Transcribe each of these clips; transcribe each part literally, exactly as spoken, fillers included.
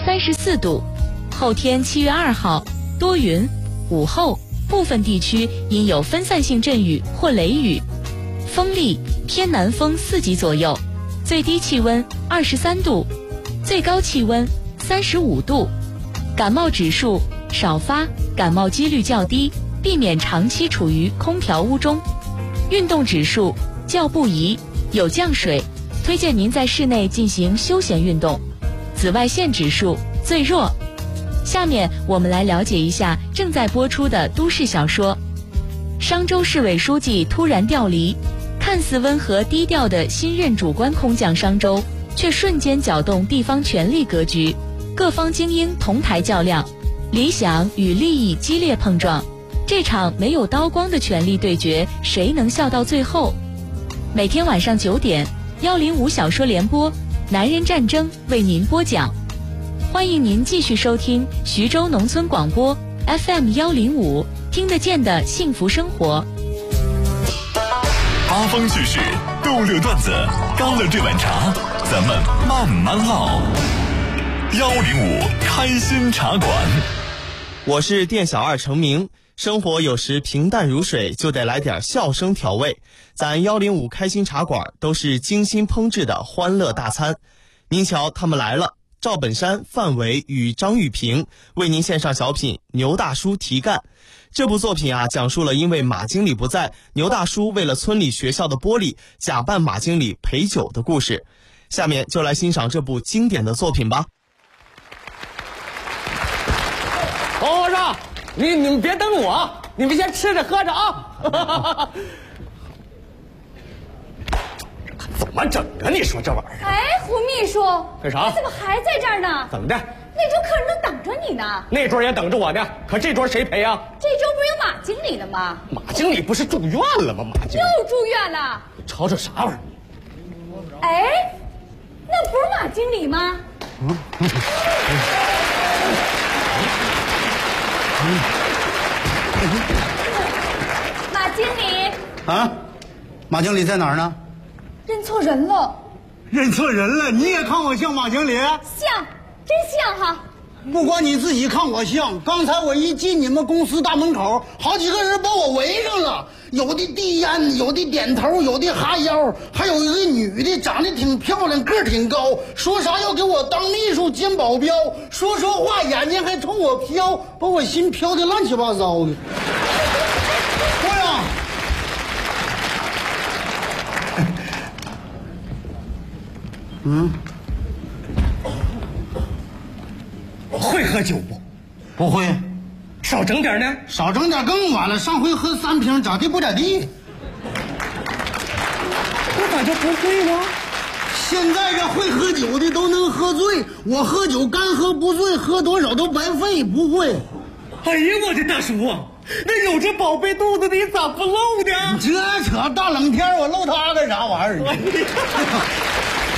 三十四度。后天七月二号多云，午后部分地区阴有分散性阵雨或雷雨，风力偏南风四级左右，最低气温二十三度，最高气温三十五度。感冒指数少发，感冒几率较低，避免长期处于空调屋中。运动指数较不宜，有降水，推荐您在室内进行休闲运动。紫外线指数最弱。下面我们来了解一下正在播出的都市小说。商州市委书记突然调离，看似温和低调的新任主官空降商州，却瞬间搅动地方权力格局，各方精英同台较量，理想与利益激烈碰撞。这场没有刀光的权力对决，谁能笑到最后？每天晚上九点，幺零五小说联播，男人战争为您播讲。欢迎您继续收听徐州农村广播 F M 幺零五，听得见的幸福生活。 八方趣事，逗乐段子，干了这碗茶，咱们慢慢唠。幺零五开心茶馆， 我是店小二程明。生活有时平淡如水，就得来点笑声调味。咱幺零五开心茶馆都是精心烹制的欢乐大餐。您瞧，他们来了。赵本山、范伟与张玉平为您献上小品《牛大叔提干》。这部作品啊，讲述了因为马经理不在，牛大叔为了村里学校的玻璃，假扮马经理陪酒的故事。下面就来欣赏这部经典的作品吧。 皇上，你你们别等我，你们先吃着喝着啊。怎么整啊？你说这玩意儿？ 哎，胡秘书， 干啥？ 你怎么还在这儿呢？ 怎么的？ 那桌客人都等着你呢。 那桌也等着我呢，可这桌谁陪啊？ 这周不是有马经理了吗？ 马经理不是住院了吗？马经理又住院了？ 吵吵啥玩意儿？ 哎，那不是马经理吗？嗯。马经理啊，马经理在哪儿呢？ 认错人了。 认错人了？你也看我像马经理？ 像，真像哈。 不光你自己看我像，刚才我一进你们公司大门口，好几个人把我围上了，有的递烟，有的点头，有的哈腰，还有一个女的长得挺漂亮，个儿挺高，说啥要给我当秘书兼保镖，说说话眼睛还冲我飘，把我心飘的乱七八糟的。过来。嗯， 会喝酒不？ 不会。 少整点呢？ 少整点更晚了。上回喝三瓶，咋地不咋地。 我咋就不会呢？ 现在这会喝酒的都能喝醉，我喝酒干喝不醉，喝多少都白费，不会。 哎呀，我的大叔啊，那有这宝贝肚子你咋不露呢？ 这扯大冷天我露它干啥玩意儿？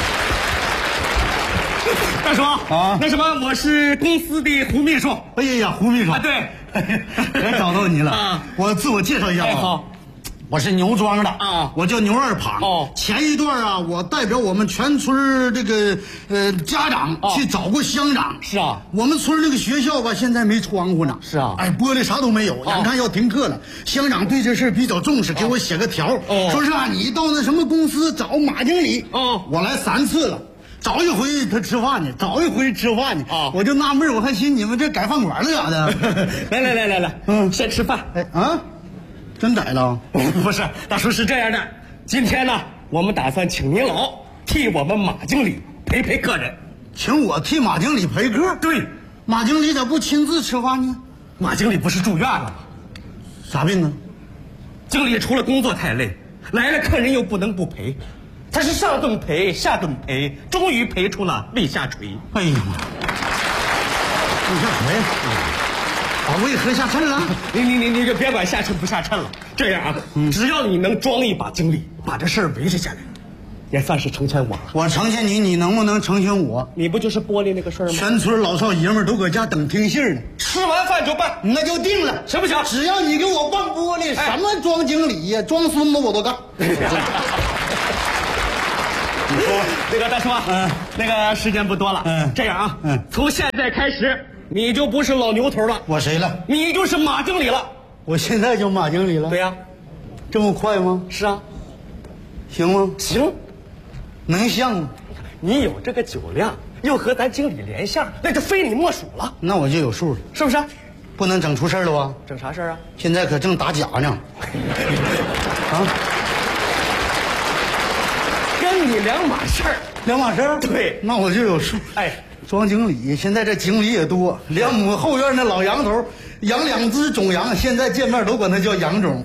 大叔啊，那什么，我是公司的胡秘书。 哎呀，胡秘书啊，对， 我找到你了啊！我自我介绍一下吧。 哎，好， 我是牛庄的啊， 我叫牛二胖。 哦， 前一段啊，我代表我们全村这个呃家长去找过乡长。 是啊， 我们村这个学校吧，现在没窗户呢。 是啊， 哎，玻璃啥都没有，眼看要停课了。乡长对这事比较重视，给我写个条，说是啊，你到那什么公司找马经理。哦，我来三次了。找一回他吃饭去，找一回吃饭去啊！我就纳闷，我还寻你们这改饭馆了咋的？ 来来来来来，嗯，先吃饭。 哎啊，真改了？ 不是，大叔是这样的，今天呢，我们打算请您老替我们马经理陪陪客人。 请我替马经理陪客？ 对， 马经理咋不亲自吃饭呢？ 马经理不是住院了吗？ 啥病啊？ 经理除了工作太累，来了客人又不能不陪。他是上顿陪下顿陪，终于陪出了胃下垂。 哎呀妈！胃下垂，把胃喝下沉了。 你你你你就别管下沉不下沉了。这样啊，嗯、只要你能装一把精力，把这事儿维持下来，也算是成全我了。 我成全你，你能不能成全我？ 你不就是玻璃那个事儿吗？ 全村老少爷们都搁家等听信呢。 吃完饭就办， 那就定了。 行不行？ 只要你给我办玻璃，哎、什么装经理呀、装孙子我都干。你说那个大叔啊，嗯，那个时间不多了，嗯，这样啊，嗯，从现在开始你就不是老牛头了， 我谁了？ 你就是马经理了。 我现在就马经理了？ 对呀， 这么快吗？ 是啊， 行吗？ 行， 能像吗？ 你有这个酒量，又和咱经理连线，那就非你莫属了。 那我就有数了， 是不是？ 不能整出事了吧？ 整啥事啊？ 现在可正打假呢。啊？ 跟你两码事儿， 两码事儿。 对， 那我就有数。 哎， 庄经理，现在这经理也多，两亩后院那老杨头养两只种羊，现在见面都管他叫杨总。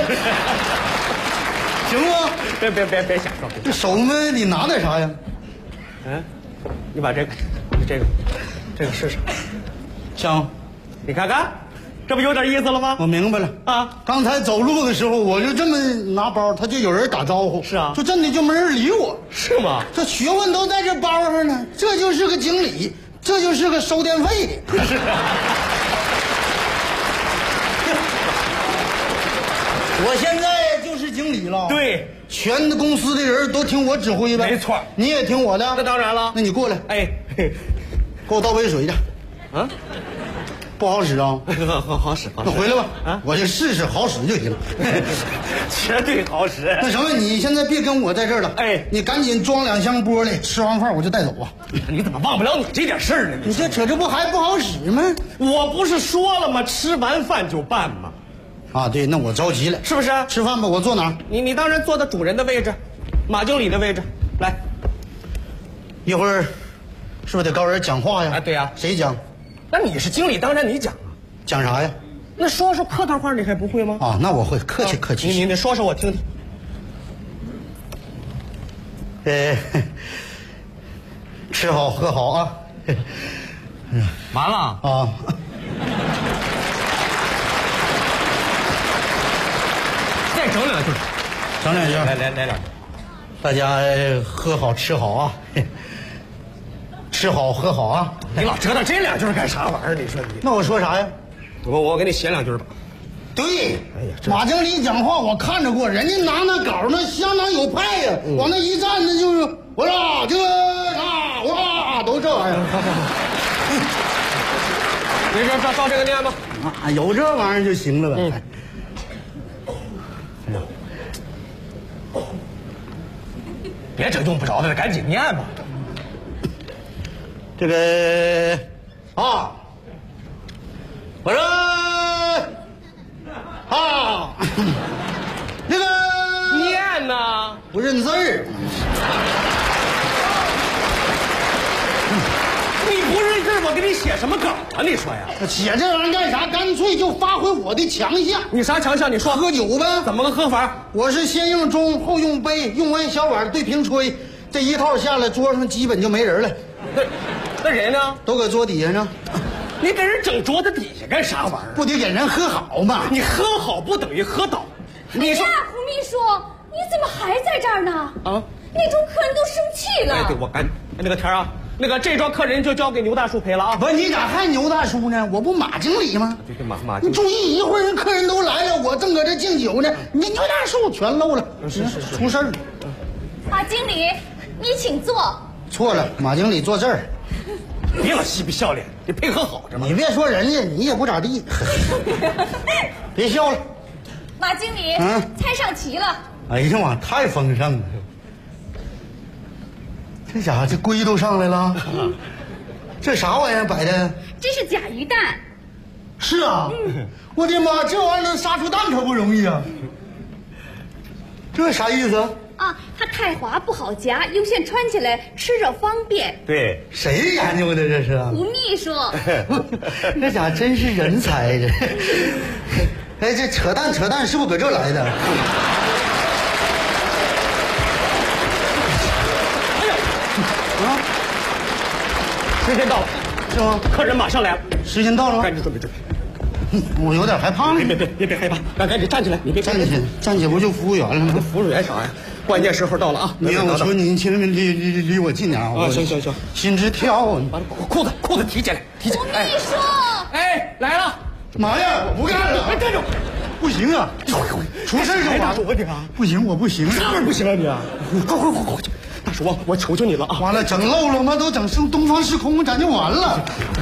行吗？ 别别别别瞎说。 这手们你拿点啥呀？ 嗯，你把这个，这个，这个试试。 香， 你看看，这不有点意思了吗？ 我明白了啊！ 刚才走路的时候，我就这么拿包，他就有人打招呼。 是啊， 就真的就没人理我。 是吗？ 这学问都在这包上呢，这就是个经理，这就是个收电费的。 是啊。 我现在就是经理了。 对， 全公司的人都听我指挥呗。 没错， 你也听我的。 那当然了。 那你过来， 哎， 给我倒杯水去。 啊， 不好使啊？ 好好使，好使。 那回来吧， 啊， 我就试试好使就行。 绝对好使。 那什么，你现在别跟我在这儿了， 哎， 你赶紧装两箱玻璃，吃完饭我就带走啊。 你怎么忘不了你这点事儿呢？ 你这扯这不还不好使吗？ 我不是说了吗？吃完饭就办嘛。 啊，对，那我着急了， 是不是？ 吃饭吧，我坐哪儿？ 你你当然坐在主人的位置，马经理的位置。来， 一会儿是不是得高人讲话呀？ 啊，对呀。 谁讲？ 那你是经理，当然你讲啊。 讲啥呀？ 那说说客套话你还不会吗？ 啊，那我会，客气客气。 你你你说说我听听。 呃，吃好喝好啊。 完了啊。 再整两句， 整两句， 来来来两句。 大家喝好吃好啊，吃好喝好啊。 你老折腾这两句干啥玩意儿？你说你。 那我说啥呀？ 我我给你写两句吧。 对， 哎呀， 马经理讲话我看着过，人家拿那稿那相当有派呀，嗯、往那一站那就是我说这啥我说都这玩意儿。 没事，照照这个念吧。 啊，有这玩意儿就行了呗。嗯别整用不着的了，赶紧念吧。 这个啊，我说啊，那个念呢， 不认字儿。 你不认字，我给你写什么稿啊？你说呀？ 写这玩意儿干啥？干脆就发挥我的强项。 你啥强项？你说。 喝酒呗。 怎么个喝法？ 我是先用盅，后用杯，用完小碗对瓶吹，这一套下来，桌上基本就没人了。 那那人呢？ 都搁桌底下呢。 你给人整桌子底下干啥玩意儿？ 不得给人喝好吗？ 你喝好不等于喝倒。 你说，胡秘书，你怎么还在这儿呢？啊，那桌客人都生气了。 哎，对，我赶那个天啊，那个这桌客人就交给牛大叔陪了啊。 不是，你咋还牛大叔呢？我不马经理吗？ 对对，马马经理。 你注意，一会儿人客人都来了，我正搁这敬酒呢，你牛大叔全漏了， 是是是， 出事儿了。 马经理，你请坐。 错了，马经理坐这儿。 别老嬉皮笑脸，你配合好着吗？ 你别说人家，你也不咋地。别笑了。 马经理， 嗯， 菜上齐了。 哎呀妈，太丰盛了！这家伙这龟都上来了，这啥玩意儿摆的？ 这是甲鱼蛋。 是啊，嗯、我的妈，这玩意儿能杀出蛋可不容易啊！这啥意思？ 啊，它太滑不好夹，用线穿起来吃着方便。 对， 谁研究的这是？ 胡秘书， 这家伙真是人才这。哎，这扯淡扯淡，是不是搁这来的？哎呀，啊！时间到了， 是吗？ 客人马上来了， 时间到了吗？ 赶紧准备准备。 我有点害怕。 别别别别别害怕，赶赶紧站起来，你别站起来，站起来不就服务员了吗？ 服务员啥呀？关键时候到了啊！ 你看，我求你，请你离离离我近点啊！ 啊，行行行， 心直跳。 把裤子裤子提起来，提起来。 胡秘书， 哎，来了！ 妈呀，我不干了！ 别站住！ 不行啊，出事就完了！ 我你啊！ 不行，我不行， 啥玩意不行啊你啊！快快快快去！大大叔，我求求你了啊！ 完了，整漏了吗？都整成东方时空，咱就完了。